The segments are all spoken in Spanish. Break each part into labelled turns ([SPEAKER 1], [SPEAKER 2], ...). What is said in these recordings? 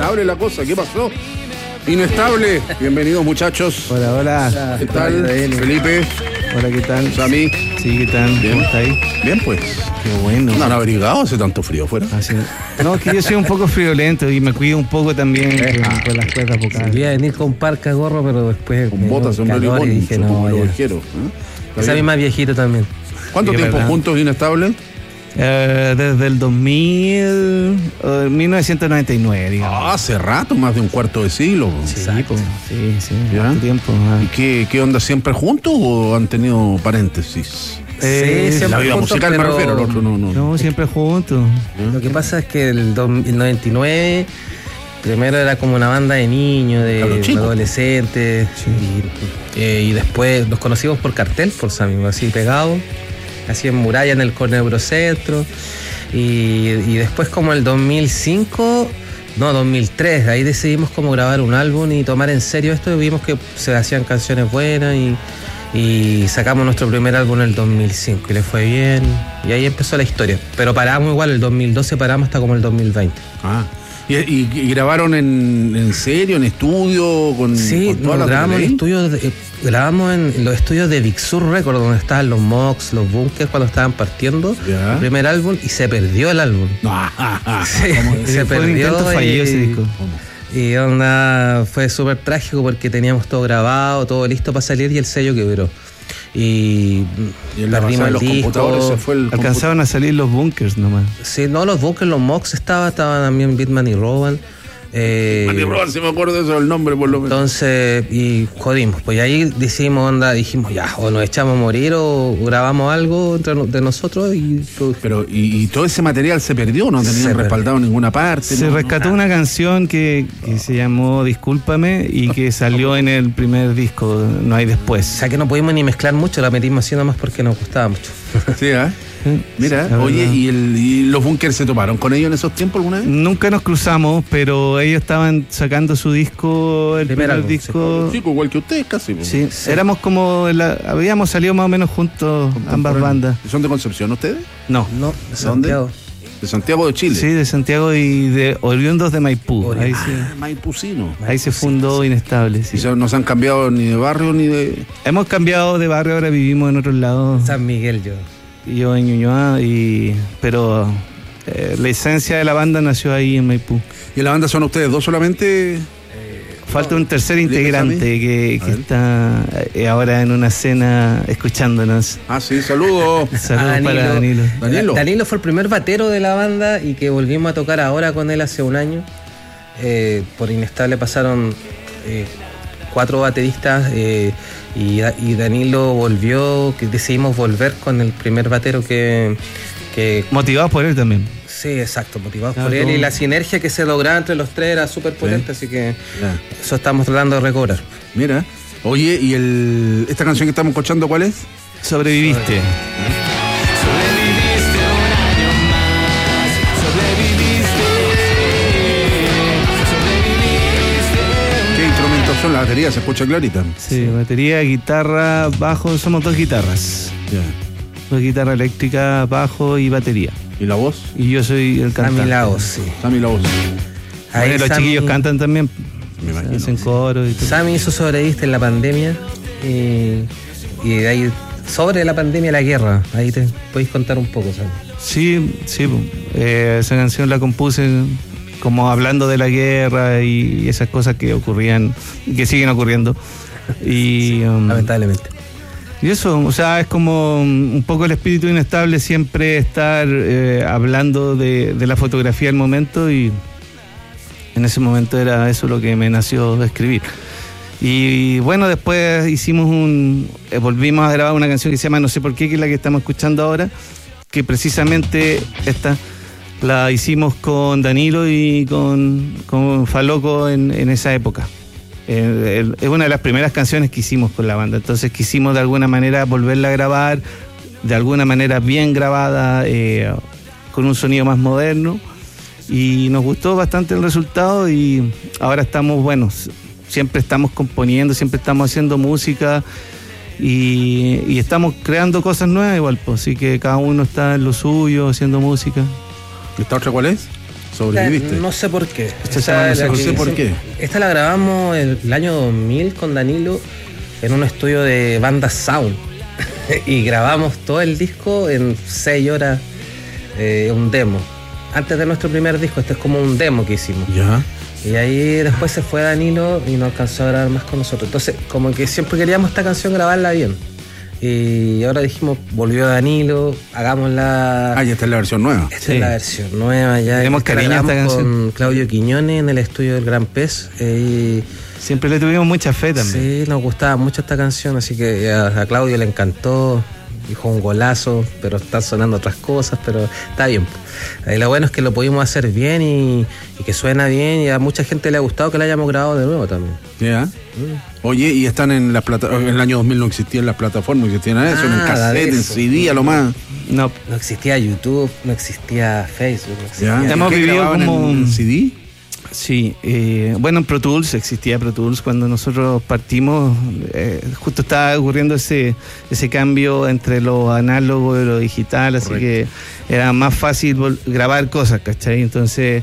[SPEAKER 1] inestable la cosa. ¿Qué pasó? Inestable. Bienvenidos, muchachos.
[SPEAKER 2] Hola, hola.
[SPEAKER 1] ¿Qué tal? Felipe.
[SPEAKER 2] Hola, ¿qué tal?
[SPEAKER 1] Sami.
[SPEAKER 2] Sí, ¿qué tal?
[SPEAKER 1] Bien.
[SPEAKER 2] ¿Cómo estáis?
[SPEAKER 1] Bien, pues.
[SPEAKER 2] Qué bueno.
[SPEAKER 1] ¿No han abrigado? Hace tanto frío afuera.
[SPEAKER 2] Así. No, es que yo soy un poco friolento y me cuido un poco también con las cuerdas vocales.
[SPEAKER 3] Quería venir con parca, gorro, pero después
[SPEAKER 1] Con botas, sombrero y
[SPEAKER 3] calor
[SPEAKER 1] boni,
[SPEAKER 3] y dije, no,
[SPEAKER 1] los
[SPEAKER 3] ya.
[SPEAKER 1] vaqueros.
[SPEAKER 3] Esa misma viejito también.
[SPEAKER 1] ¿Cuánto
[SPEAKER 2] Sí,
[SPEAKER 1] tiempo
[SPEAKER 2] ¿verdad?
[SPEAKER 1] juntos, Inestable?
[SPEAKER 2] Desde el 1999, digamos.
[SPEAKER 1] Hace rato, más de un cuarto de siglo.
[SPEAKER 2] Sí, sí,
[SPEAKER 1] ¿Ya?
[SPEAKER 2] harto tiempo.
[SPEAKER 1] ¿Y qué onda? ¿Siempre juntos o han tenido paréntesis?
[SPEAKER 3] siempre
[SPEAKER 1] La vida
[SPEAKER 3] juntos,
[SPEAKER 1] musical me
[SPEAKER 3] pero
[SPEAKER 1] refiero, el otro no.
[SPEAKER 2] No, siempre juntos.
[SPEAKER 3] Lo que pasa es que el 99 primero era como una banda de niños,
[SPEAKER 1] Cabros
[SPEAKER 3] de
[SPEAKER 1] chicos.
[SPEAKER 3] adolescentes, y después nos conocimos por cartel, por amigos, así pegados, así en muralla en el Eurocentro, y después como el 2003, ahí decidimos como grabar un álbum y tomar en serio esto, y vimos que se hacían canciones buenas y sacamos nuestro primer álbum en el 2005 y le fue bien, y ahí empezó la historia, pero paramos igual, el 2012 paramos hasta como el 2020.
[SPEAKER 1] Ah. ¿Y grabaron en serio, en estudio?
[SPEAKER 3] Sí,
[SPEAKER 1] con todas las
[SPEAKER 3] grabamos
[SPEAKER 1] de
[SPEAKER 3] en
[SPEAKER 1] ley?
[SPEAKER 3] estudios, grabamos en los estudios de Big Sur Records, donde estaban los Mox, los Bunkers cuando estaban partiendo
[SPEAKER 1] Ya.
[SPEAKER 3] el primer álbum, y se perdió el álbum.
[SPEAKER 1] No,
[SPEAKER 3] Sí, se
[SPEAKER 2] Fue un
[SPEAKER 3] perdió
[SPEAKER 2] intento fallido ese disco.
[SPEAKER 3] y onda, fue súper trágico porque teníamos todo grabado, todo listo para salir y el sello quebró. Y
[SPEAKER 1] en la
[SPEAKER 3] perdimos
[SPEAKER 1] pasada de
[SPEAKER 3] el
[SPEAKER 1] los
[SPEAKER 3] disco.
[SPEAKER 1] computadores se fue el
[SPEAKER 2] Alcanzaban a salir los bunkers nomás.
[SPEAKER 3] Sí, no, los Bunkers, los Mox estaban también Bitman y Roban.
[SPEAKER 1] Manny Roban, si me acuerdo de eso, el nombre por lo menos.
[SPEAKER 3] Entonces, y jodimos, pues ahí dijimos ya, o nos echamos a morir o grabamos algo de nosotros y
[SPEAKER 1] Pero, ¿y todo ese material se perdió? ¿No
[SPEAKER 3] Se
[SPEAKER 1] tenían
[SPEAKER 3] perdió.
[SPEAKER 1] respaldado en ninguna parte?
[SPEAKER 2] Se
[SPEAKER 1] ¿no?
[SPEAKER 2] rescató una canción que se llamó Discúlpame y que salió en el primer disco, No hay
[SPEAKER 3] o
[SPEAKER 2] después.
[SPEAKER 3] sea que no pudimos ni mezclar mucho, la metimos así nomás porque nos gustaba mucho.
[SPEAKER 1] Sí, ¿eh? Mira,
[SPEAKER 2] La
[SPEAKER 1] oye,
[SPEAKER 2] verdad.
[SPEAKER 1] ¿y los Bunkers se toparon con ellos en esos tiempos alguna vez?
[SPEAKER 2] Nunca nos cruzamos, pero ellos estaban sacando su disco, el primer
[SPEAKER 3] álbum,
[SPEAKER 2] disco.
[SPEAKER 1] Chicos, igual que ustedes casi. pues.
[SPEAKER 2] Sí, éramos como, habíamos salido más o menos juntos ambas bandas.
[SPEAKER 1] ¿Son de Concepción ustedes?
[SPEAKER 2] No,
[SPEAKER 3] No, de Santiago.
[SPEAKER 1] De Santiago de Chile.
[SPEAKER 2] sí, de Santiago y de oriundos de Maipú. Ahí
[SPEAKER 1] Maipucino.
[SPEAKER 2] se fundó Inestable. Sí.
[SPEAKER 1] Y no se han cambiado ni de barrio ni de...
[SPEAKER 2] Hemos cambiado de barrio, ahora vivimos en otros lados.
[SPEAKER 3] San Miguel yo.
[SPEAKER 2] Yo en Ñuñoa, pero la esencia de la banda nació ahí en Maipú.
[SPEAKER 1] ¿Y en la banda son ustedes dos solamente?
[SPEAKER 2] Falta un tercer
[SPEAKER 1] Felipe,
[SPEAKER 2] integrante
[SPEAKER 1] Sami.
[SPEAKER 2] que
[SPEAKER 1] A ver.
[SPEAKER 2] está ahora en una cena escuchándonos.
[SPEAKER 1] Ah, sí, saludos.
[SPEAKER 2] Saludos para Danilo.
[SPEAKER 1] Danilo.
[SPEAKER 3] Fue el primer batero de la banda y que volvimos a tocar ahora con él hace un año. Por Inestable pasaron 4 bateristas y Danilo volvió, que decidimos volver con el primer batero que
[SPEAKER 2] Motivados por él también.
[SPEAKER 3] sí, exacto, motivados
[SPEAKER 2] Claro,
[SPEAKER 3] por él,
[SPEAKER 2] todo.
[SPEAKER 3] y la sinergia que se lograba entre los tres era súper potente, así que
[SPEAKER 1] Ya.
[SPEAKER 3] eso estamos tratando de recobrar.
[SPEAKER 1] Mira. Oye, ¿y esta canción que estamos escuchando cuál es?
[SPEAKER 2] Sobreviviste.
[SPEAKER 1] ¿Qué instrumentos son? La batería se escucha clarita.
[SPEAKER 2] Sí, batería, guitarra, bajo. Somos 2 guitarras.
[SPEAKER 1] Ya.
[SPEAKER 2] 2 guitarras eléctricas, bajo y batería.
[SPEAKER 1] ¿Y la voz?
[SPEAKER 2] Y yo soy el
[SPEAKER 3] A
[SPEAKER 2] cantante.
[SPEAKER 3] mi lado, sí.
[SPEAKER 1] Sammy la voz.
[SPEAKER 3] Ahí
[SPEAKER 2] Bueno, los
[SPEAKER 3] Sammy-
[SPEAKER 2] chiquillos cantan también.
[SPEAKER 1] Me imagino.
[SPEAKER 2] Hacen coro y todo.
[SPEAKER 3] Sammy hizo Sobreviviste en la pandemia y de ahí, sobre la pandemia, la guerra. Ahí te podéis contar un poco, Sammy.
[SPEAKER 2] Sí, esa canción la compuse como hablando de la guerra y esas cosas que ocurrían, que siguen ocurriendo. Y,
[SPEAKER 3] Lamentablemente.
[SPEAKER 2] y eso, o sea, es como un poco el espíritu Inestable, siempre estar hablando de la fotografía del momento, y en ese momento era eso lo que me nació de escribir. Y bueno, después volvimos a grabar una canción que se llama No sé por qué, que es la que estamos escuchando ahora, que precisamente esta la hicimos con Danilo y con Faloco en esa época. Es una de las primeras canciones que hicimos con la banda, entonces quisimos de alguna manera volverla a grabar, de alguna manera bien grabada, con un sonido más moderno, y nos gustó bastante el resultado, y ahora estamos, bueno, siempre estamos componiendo, siempre estamos haciendo música, y estamos creando cosas nuevas igual, pues, así que cada uno está en lo suyo, haciendo música.
[SPEAKER 1] ¿Esta otra cuál es? sobreviviste.
[SPEAKER 3] No sé por qué.
[SPEAKER 1] No sé por qué.
[SPEAKER 3] Esta la grabamos el año 2000 con Danilo en un estudio de banda Sound. Y grabamos todo el disco en 6 horas, un demo. Antes de nuestro primer disco, este es como un demo que hicimos.
[SPEAKER 1] Ya.
[SPEAKER 3] Y ahí después se fue Danilo y no alcanzó a grabar más con nosotros. Entonces, como que siempre queríamos esta canción grabarla bien. Y ahora dijimos, volvió Danilo, hagámosla.
[SPEAKER 1] Ah, ya está en la versión nueva.
[SPEAKER 3] Esta es la versión nueva ya.
[SPEAKER 2] Tenemos cariño a esta canción.
[SPEAKER 3] Con Claudio Quiñones en el estudio del Gran Pez.
[SPEAKER 2] Siempre le tuvimos mucha fe también.
[SPEAKER 3] Sí, nos gustaba mucho esta canción, así que a Claudio le encantó. Dijo un golazo, pero están sonando otras cosas, pero está bien. Lo bueno es que lo pudimos hacer bien y que suena bien, y a mucha gente le ha gustado que la hayamos grabado de nuevo también.
[SPEAKER 1] Ya. Oye, y están en las plataformas. En el año 2000 no existían las plataformas, no existían nada de eso, en cassette, en CD, a lo más.
[SPEAKER 3] No existía YouTube, no existía Facebook, no existía.
[SPEAKER 1] Ya.
[SPEAKER 2] Hemos vivido como
[SPEAKER 1] en CD.
[SPEAKER 2] Sí, bueno, en Pro Tools, existía Pro Tools cuando nosotros partimos, justo estaba ocurriendo ese cambio entre lo análogo y lo digital, así
[SPEAKER 1] Correcto.
[SPEAKER 2] que era más fácil grabar cosas, ¿cachai? Entonces,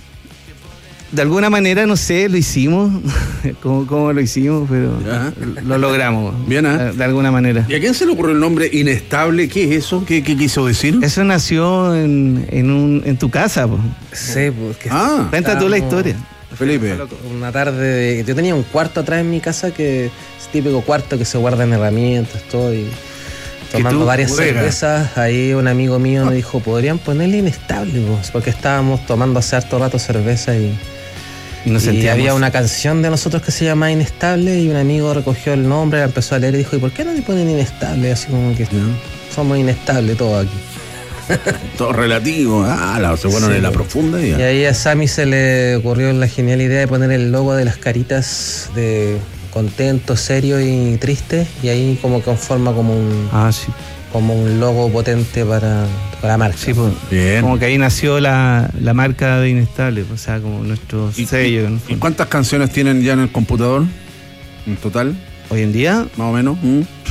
[SPEAKER 2] de alguna manera, no sé, lo hicimos, cómo lo hicimos, pero lo logramos,
[SPEAKER 1] Bien, ¿eh?
[SPEAKER 2] de alguna manera.
[SPEAKER 1] ¿Y a quién se le ocurrió el nombre Inestable? ¿Qué es eso? ¿Qué quiso decir?
[SPEAKER 2] Eso nació en tu casa, po.
[SPEAKER 3] Sí, porque
[SPEAKER 2] Cuenta tú la historia.
[SPEAKER 1] Felipe.
[SPEAKER 3] una tarde, yo tenía un cuarto atrás en mi casa, que es típico cuarto que se guardan herramientas, todo, y tomando varias cervezas, ahí un amigo mío me dijo, podrían ponerle Inestable, pues, porque estábamos tomando hace harto rato cerveza y había una canción de nosotros que se llama Inestable, y un amigo recogió el nombre, la empezó a leer y dijo, ¿y por qué no le ponen Inestable? Así como que somos inestables todos aquí.
[SPEAKER 1] Todo relativo. Se fueron en la profunda.
[SPEAKER 3] Y ahí a Sammy se le ocurrió la genial idea de poner el logo de las caritas de contento, serio y triste, y ahí como conforma como un logo potente para la marca.
[SPEAKER 2] Sí, pues,
[SPEAKER 1] bien.
[SPEAKER 2] Como que ahí nació la marca de Inestable, o sea, como nuestro sello.
[SPEAKER 1] ¿Y cuántas canciones tienen ya en el computador? ¿En total?
[SPEAKER 2] Hoy en día,
[SPEAKER 1] Más o menos.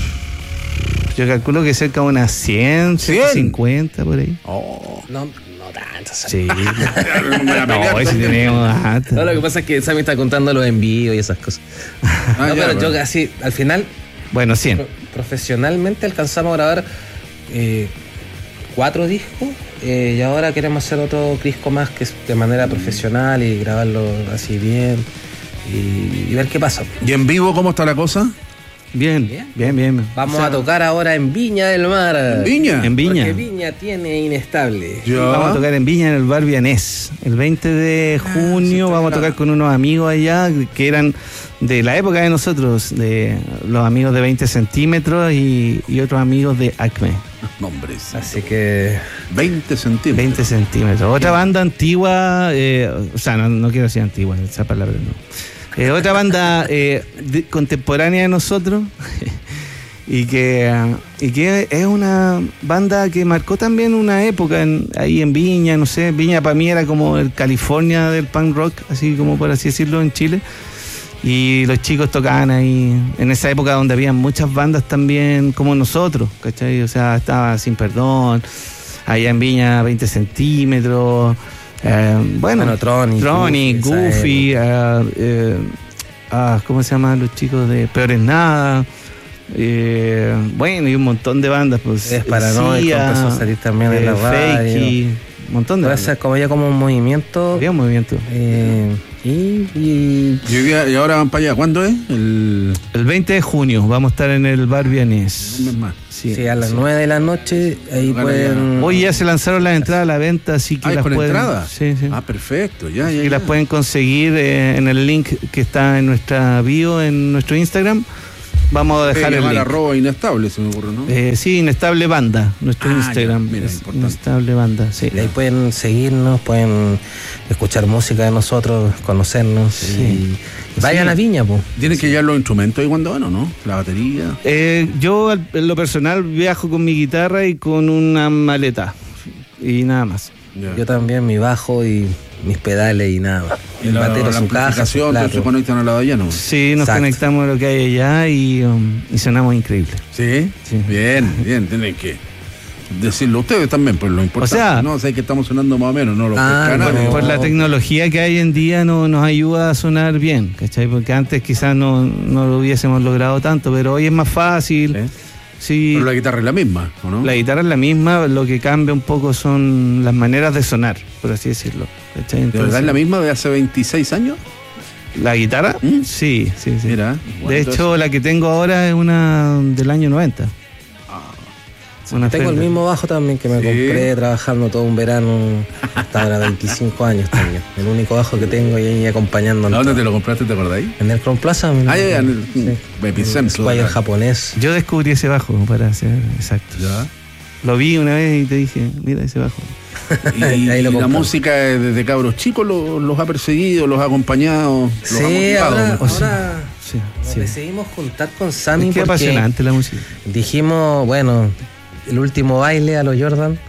[SPEAKER 2] yo calculo que cerca de unas 100, 150 por ahí.
[SPEAKER 3] No tanto.
[SPEAKER 2] Sí. No, hoy sí tenemos harta.
[SPEAKER 3] No, lo que pasa es que Sammy está contando los envíos y esas cosas. Pero yo casi, al final,
[SPEAKER 2] bueno, 100.
[SPEAKER 3] Profesionalmente alcanzamos a grabar 4 discos, y ahora queremos hacer otro disco más que es de manera profesional y grabarlo así bien y ver qué pasa.
[SPEAKER 1] ¿Y en vivo cómo está la cosa?
[SPEAKER 2] Bien.
[SPEAKER 3] Vamos a tocar ahora en Viña del Mar.
[SPEAKER 1] ¿En Viña?
[SPEAKER 2] En Viña.
[SPEAKER 3] Porque Viña tiene Inestable.
[SPEAKER 2] Vamos a tocar en Viña, en el bar Vianés. El 20 de junio vamos a tocar con unos amigos allá que eran de la época de nosotros, de los amigos de 20 centímetros y otros amigos de Acme.
[SPEAKER 1] Nombres.
[SPEAKER 3] Así que
[SPEAKER 1] 20 centímetros.
[SPEAKER 2] 20 centímetros. Otra banda antigua, o sea, no quiero decir antigua, esa palabra no. Otra banda contemporánea de nosotros y que es una banda que marcó también una época ahí en Viña, no sé, Viña para mí era como el California del punk rock, así como por así decirlo, en Chile. Y los chicos tocaban ahí en esa época donde había muchas bandas también como nosotros, ¿cachai? O sea, estaba Sin Perdón, allá en Viña 20 centímetros, Tronic, Goofy, ¿cómo se llaman los chicos de Peores Nada? Bueno, y un montón de bandas, pues.
[SPEAKER 3] Es Paranoico, empezó a salir también en la radio.
[SPEAKER 2] Fakey, un montón de bandas.
[SPEAKER 3] Puede ser como ya como un movimiento.
[SPEAKER 2] Había un movimiento.
[SPEAKER 1] Y ahora van para allá. ¿Cuándo es?
[SPEAKER 2] El 20 de junio vamos a estar en el bar Vianés.
[SPEAKER 1] Un mes más.
[SPEAKER 3] Sí, a las 9 de la noche. Ahí pueden.
[SPEAKER 2] Hoy ya se lanzaron las entradas a la venta, así que las
[SPEAKER 1] ¿con
[SPEAKER 2] pueden.
[SPEAKER 1] entradas?
[SPEAKER 2] Sí.
[SPEAKER 1] Perfecto. Ya.
[SPEAKER 2] Y las pueden conseguir en el link que está en nuestra bio, en nuestro Instagram. Vamos a dejar el link.
[SPEAKER 1] @inestable, se me ocurre, ¿no?
[SPEAKER 2] Sí, Inestable Banda, nuestro Instagram.
[SPEAKER 1] Ya, mira, importante.
[SPEAKER 2] Inestable Banda, sí.
[SPEAKER 3] Y ahí pueden seguirnos, pueden escuchar música de nosotros, conocernos.
[SPEAKER 2] Sí.
[SPEAKER 3] Y vayan a Viña, pues.
[SPEAKER 1] Tienen que llevar los instrumentos ahí cuando van, ¿o no? La batería.
[SPEAKER 2] Yo, en lo personal, viajo con mi guitarra y con una maleta. Y nada más.
[SPEAKER 1] Ya.
[SPEAKER 3] Yo también, mi bajo y mis pedales y nada.
[SPEAKER 1] Y
[SPEAKER 3] El batero, su caja, su plato.
[SPEAKER 1] se conectan al lado allá, ¿no?
[SPEAKER 2] Sí, nos
[SPEAKER 3] Exacto.
[SPEAKER 2] conectamos a lo que hay allá y sonamos increíble.
[SPEAKER 1] ¿Sí?
[SPEAKER 2] Sí.
[SPEAKER 1] Bien, tienen que. decirlo ustedes también, pues lo importante.
[SPEAKER 2] O sea,
[SPEAKER 1] no sé que estamos sonando más o menos, no los canales.
[SPEAKER 2] Por la tecnología que hay en día nos ayuda a sonar bien, ¿cachai? Porque antes quizás no lo hubiésemos logrado tanto, pero hoy es más fácil. Sí.
[SPEAKER 1] Pero la guitarra es la misma, ¿o no?
[SPEAKER 2] La guitarra es la misma, lo que cambia un poco son las maneras de sonar, por así decirlo. ¿Cachai?
[SPEAKER 1] Entonces, ¿de verdad es la misma de hace 26 años?
[SPEAKER 2] ¿La guitarra? Sí.
[SPEAKER 1] Mira,
[SPEAKER 2] de hecho, la que tengo ahora es una del año 90.
[SPEAKER 3] Tengo el mismo bajo también que me compré trabajando todo un verano, hasta ahora 25 años también. El único bajo que tengo y ahí acompañándome.
[SPEAKER 1] ¿Dónde te lo compraste, te acordáis?
[SPEAKER 3] En el Crown Plaza.
[SPEAKER 1] En el Epicentro.
[SPEAKER 3] Squire japonés.
[SPEAKER 2] Yo descubrí ese bajo, para ser exacto.
[SPEAKER 1] ¿Ya?
[SPEAKER 2] Lo vi una vez y te dije, mira ese bajo.
[SPEAKER 1] Y ahí la música desde cabros chicos los ha perseguido, los ha acompañado, los ha motivado.
[SPEAKER 3] Ahora decidimos juntar con Sammy.
[SPEAKER 2] Es que apasionante la música.
[SPEAKER 3] Dijimos, bueno, el último baile a los Jordan.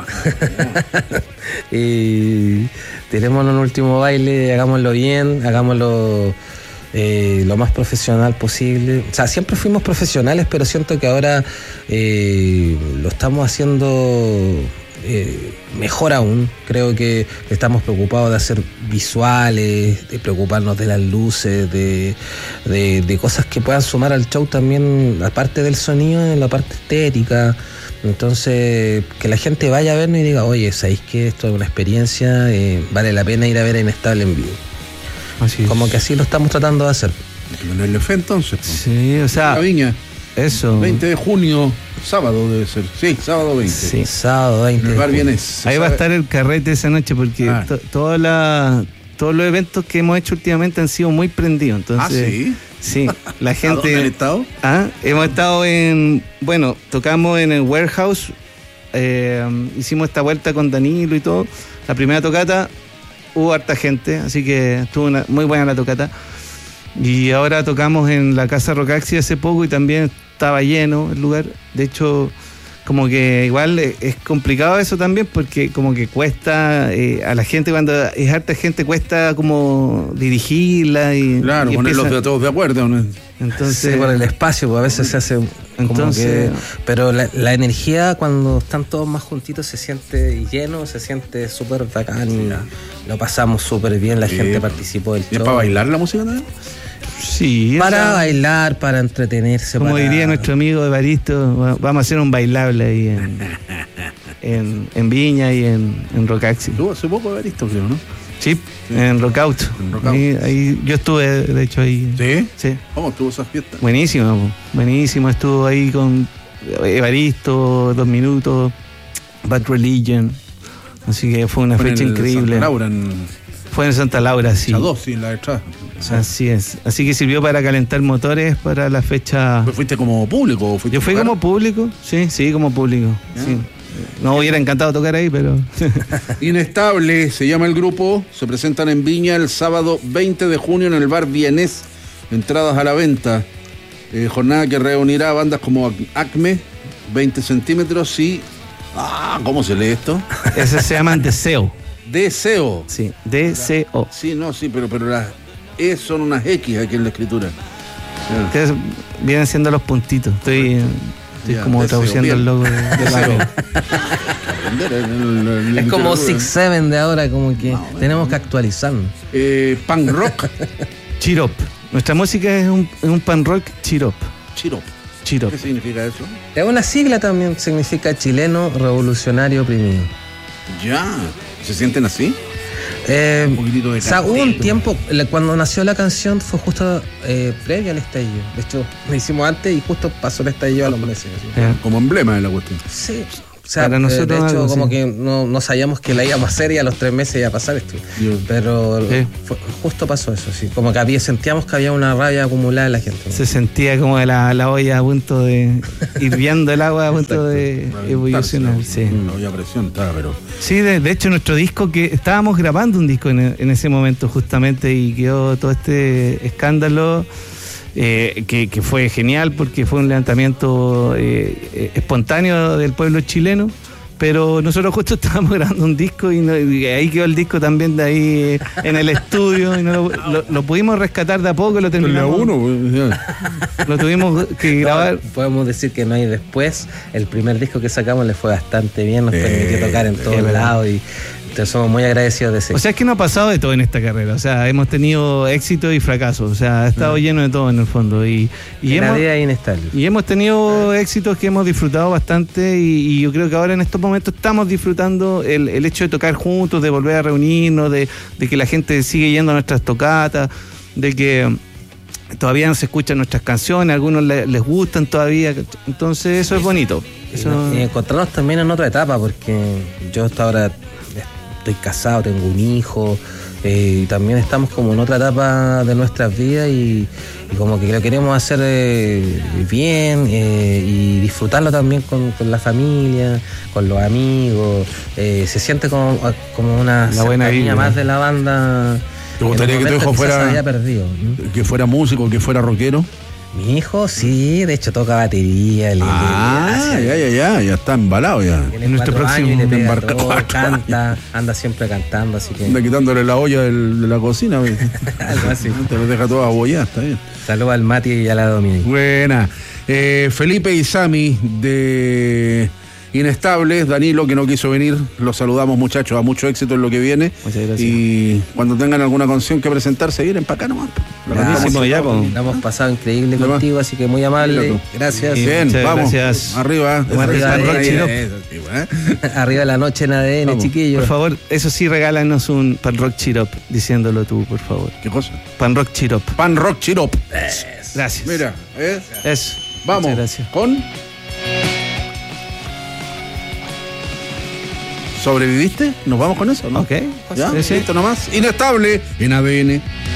[SPEAKER 3] Y tirémonos un último baile, hagámoslo bien, hagámoslo lo más profesional posible. O sea, siempre fuimos profesionales, pero siento que ahora lo estamos haciendo mejor aún. Creo que estamos preocupados de hacer visuales, de preocuparnos de las luces, de cosas que puedan sumar al show también, aparte del sonido, en la parte estética. Entonces, que la gente vaya a vernos y diga, oye, ¿sabéis que esto es una experiencia? Vale la pena ir a ver a Inestable en vivo.
[SPEAKER 2] Así
[SPEAKER 3] como que así lo estamos tratando de hacer.
[SPEAKER 1] Hay que ponerle fe entonces.
[SPEAKER 2] Sí, o sea,
[SPEAKER 1] la Viña.
[SPEAKER 2] Eso.
[SPEAKER 1] 20 de junio, sábado debe ser. Sí, sábado 20.
[SPEAKER 3] Sí, sábado 20.
[SPEAKER 1] El bar Vienes.
[SPEAKER 2] Ahí va a estar el carrete esa noche porque todos los eventos que hemos hecho últimamente han sido muy prendidos. Entonces,
[SPEAKER 1] ¿sí?
[SPEAKER 2] Sí, la gente.
[SPEAKER 1] ¿A dónde han estado?
[SPEAKER 2] Hemos estado tocamos en el Warehouse, hicimos esta vuelta con Danilo y todo. La primera tocata hubo harta gente, así que estuvo muy buena la tocata. Y ahora tocamos en la Casa Rocaxi hace poco y también estaba lleno el lugar. De hecho, como que igual es complicado eso también porque como que cuesta a la gente, cuando es harta gente, cuesta como dirigirla y
[SPEAKER 1] ponerlos de todos de acuerdo, ¿no?
[SPEAKER 2] Entonces,
[SPEAKER 3] sí, por el espacio, pues a veces se hace pero la energía cuando están todos más juntitos se siente lleno, se siente súper bacán y lo pasamos súper bien, la gente participó del show.
[SPEAKER 1] ¿Es para bailar la música también?
[SPEAKER 2] Sí,
[SPEAKER 3] para bailar, para entretenerse.
[SPEAKER 2] Como diría nuestro amigo Evaristo, vamos a hacer un bailable ahí en Viña y en Rocaxi.
[SPEAKER 1] Estuvo hace poco Evaristo, creo, ¿no?
[SPEAKER 2] Sí, en Rockout. Ahí yo estuve, de hecho, ahí.
[SPEAKER 1] ¿Sí?
[SPEAKER 2] Sí.
[SPEAKER 1] ¿Cómo estuvo esa fiesta?
[SPEAKER 2] Buenísimo. Estuvo ahí con Evaristo, 2 Minutos, Bad Religion. Así que fue una fecha increíble.
[SPEAKER 1] Santa Laura
[SPEAKER 2] Fue en Santa Laura, sí.
[SPEAKER 1] La detrás.
[SPEAKER 2] Así es. Así que sirvió para calentar motores para la fecha.
[SPEAKER 1] ¿Fuiste como público?
[SPEAKER 2] Yo fui como público, sí, como público. Sí. No hubiera encantado tocar ahí, pero...
[SPEAKER 1] Inestable se llama el grupo. Se presentan en Viña el sábado 20 de junio en el bar Vienes. Entradas a la venta. Jornada que reunirá a bandas como Acme, 20 centímetros y... ¿cómo se lee esto?
[SPEAKER 2] Ese se llaman Deseo.
[SPEAKER 1] Deseo.
[SPEAKER 2] Sí, Deseo.
[SPEAKER 1] Sí, pero las E son unas X aquí en la escritura.
[SPEAKER 2] Ustedes vienen siendo los puntitos. Estoy como traduciendo el logo de
[SPEAKER 1] Deseo.
[SPEAKER 3] Es como 6-7 de ahora, como que tenemos que actualizarnos.
[SPEAKER 1] Punk rock.
[SPEAKER 2] Chirop. Nuestra música es un punk rock chirop.
[SPEAKER 1] Chirop. ¿Qué significa eso?
[SPEAKER 3] Es una sigla también, significa chileno revolucionario oprimido.
[SPEAKER 1] Ya. ¿Se sienten así?
[SPEAKER 3] Un poquitito de hubo un tiempo, cuando nació la canción fue justo previa al estallido. De hecho, lo hicimos antes y justo pasó el estallido a los meses.
[SPEAKER 1] Como emblema de la cuestión.
[SPEAKER 3] Sí. O sea, para nosotros, de hecho, como que no sabíamos que la íbamos a hacer y a los 3 meses iba a pasar esto. Pero justo pasó eso, sí. Como que sentíamos que había una rabia acumulada en la gente, ¿no?
[SPEAKER 2] Se sentía como la olla a punto de... hirviendo el agua a punto de evolucionar. Sí.
[SPEAKER 1] No había presión, pero...
[SPEAKER 2] Sí, de hecho, nuestro disco, que estábamos grabando un disco en ese momento justamente y quedó todo este escándalo... que fue genial porque fue un levantamiento espontáneo del pueblo chileno, pero nosotros justo estábamos grabando un disco y ahí quedó el disco también de ahí en el estudio y no lo pudimos rescatar de a poco, lo terminamos. Lo tuvimos que grabar.
[SPEAKER 3] Podemos decir que no hay después. El primer disco que sacamos le fue bastante bien, nos permitió tocar en todos lados y somos muy agradecidos de ese.
[SPEAKER 2] O sea, es que no ha pasado de todo en esta carrera. O sea, hemos tenido éxito y fracasos. O sea, ha estado lleno de todo en el fondo. Y
[SPEAKER 3] la vida es inestable.
[SPEAKER 2] Y hemos tenido éxitos que hemos disfrutado bastante. Y yo creo que ahora en estos momentos estamos disfrutando el hecho de tocar juntos, de volver a reunirnos, de que la gente sigue yendo a nuestras tocatas, de que todavía no se escuchan nuestras canciones, a algunos les gustan todavía. Entonces, eso es bonito.
[SPEAKER 3] Y encontrarnos también en otra etapa, porque yo hasta ahora estoy casado, tengo un hijo, y también estamos como en otra etapa de nuestras vidas y como que lo queremos hacer bien y disfrutarlo también con la familia, con los amigos. Se siente como una cercanía más de la banda.
[SPEAKER 1] ¿Te gustaría que tu hijo
[SPEAKER 3] se había perdido, ¿no?
[SPEAKER 1] Que fuera músico, que fuera rockero?
[SPEAKER 3] Mi hijo, sí, de hecho toca batería.
[SPEAKER 1] Ya está embalado ya.
[SPEAKER 3] Tiene nuestro próximo años y le pega todo, canta, anda siempre cantando, así que...
[SPEAKER 1] Anda quitándole la olla de la cocina.
[SPEAKER 3] Algo así.
[SPEAKER 1] Te lo deja todo abollado, está bien.
[SPEAKER 3] Saludos al Mati y a la Dominique.
[SPEAKER 1] Buena. Felipe y Sami de Inestables, Danilo que no quiso venir, los saludamos muchachos, a mucho éxito en lo que viene.
[SPEAKER 2] Muchas gracias.
[SPEAKER 1] Y cuando tengan alguna canción que presentarse, vienen para acá nomás.
[SPEAKER 3] La hemos pasado increíble contigo, así que muy amable. Gracias.
[SPEAKER 1] Bien,
[SPEAKER 2] muchas
[SPEAKER 1] vamos.
[SPEAKER 2] Gracias.
[SPEAKER 1] Arriba.
[SPEAKER 3] Arriba la noche en ADN,
[SPEAKER 1] vamos.
[SPEAKER 3] chiquillos.
[SPEAKER 2] Por favor, eso sí, regálanos un Pan Rock Chirop, diciéndolo tú, por favor.
[SPEAKER 1] ¿Qué cosa?
[SPEAKER 2] Pan Rock Chirop.
[SPEAKER 1] Pan Rock Chirop.
[SPEAKER 2] Gracias.
[SPEAKER 1] Mira,
[SPEAKER 2] Eso.
[SPEAKER 1] vamos.
[SPEAKER 2] Muchas gracias.
[SPEAKER 1] Con... ¿Sobreviviste? ¿Nos vamos con eso, no?
[SPEAKER 2] Ok.
[SPEAKER 1] ¿Ya?
[SPEAKER 2] Sí.
[SPEAKER 1] Listo nomás. Inestable en ADN.